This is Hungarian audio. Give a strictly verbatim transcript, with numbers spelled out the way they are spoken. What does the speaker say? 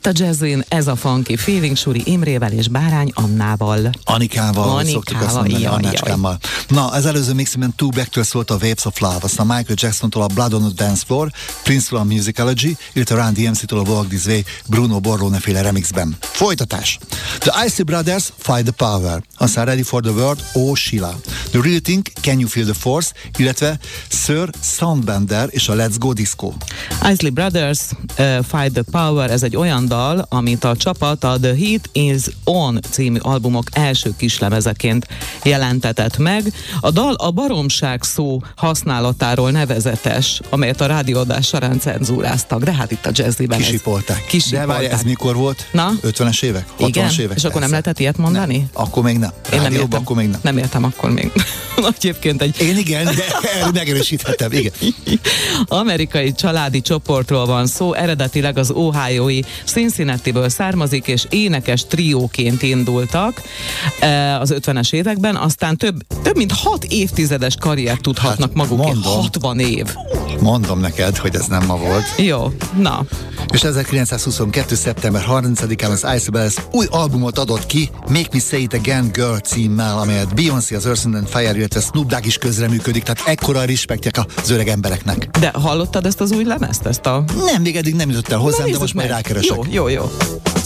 Itt a Jazzin ez a funky feeling Suri Imrével és Bárány Annával. Anikával, hogy szoktuk azt mondani, jaj, Annácskámmal. Na, az előző mixben Two Back-től szólt a Waves of Love, aztán Michael Jackson-tól a Blood on the Dance Floor, Prince-től a Musicology, illetve Run D M C-től a Walk This Way Bruno Borlone-féle remixben. Folytatás. The Isley Brothers, Fight the Power, aztán Ready for the World, Oh Sheila. The Real Thing, Can You Feel the Force, illetve Sir Soundbender és a Let's Go Disco. Isley Brothers, uh, Fight the Power, ez egy olyan dal, amit a csapat a The Heat Is On című albumok első kislemezeként jelentetett meg. A dal a baromság szó használatáról nevezetes, amelyet a rádióadás során cenzúráztak, de hát itt a Jazziben Kisipolták. Kisipolták. De várj, ez mikor volt? Na? ötvenes évek? hatvanas évek? És akkor nem lehetett ilyet mondani? Nem. Akkor még nem. Én nem Rádióban értem. akkor még nem. Nem értem akkor még. Egyébként egy Én igen, de megerősíthetem, igen. amerikai családi csoportról van szó, eredetileg az Ohiói Cincinnati-ből származik, és énekes trióként indultak az ötvenes években, aztán több, több mint hat évtizedes karriert tudhatnak hát, magukért. hatvan év. Mondom neked, hogy ez nem ma volt. Jó, na. És ezerkilencszázhuszonkettő. szeptember harmincadikán az Isley Brothers új albumot adott ki, Make Me Say It Again Girl címmel, amelyet Beyoncé, az Earth, Wind and Fire, illetve Snoop Dogg is közreműködik, tehát ekkora respektjek az öreg embereknek. De hallottad ezt az új lemezt? Ezt a... Nem, még eddig nem jutott el hozzám, Na, de most majd meg. rákeresek. Jó, jó, jó.